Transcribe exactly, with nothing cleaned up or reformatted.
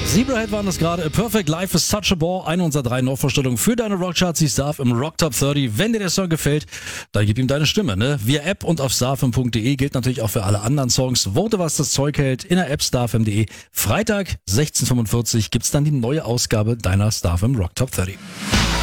Zebrahead waren das gerade. A Perfect Life is Such a Bore. Eine unserer drei Neuvorstellungen für deine Rockcharts. Die Starf im Rock Top dreißig. Wenn dir der Song gefällt, dann gib ihm deine Stimme, ne? Via App und auf starfm punkt de gilt natürlich auch für alle anderen Songs. Vote, was das Zeug hält, in der App starfm punkt de. Freitag, sechzehn Uhr fünfundvierzig, gibt's dann die neue Ausgabe deiner Starf im Rock Top dreißig.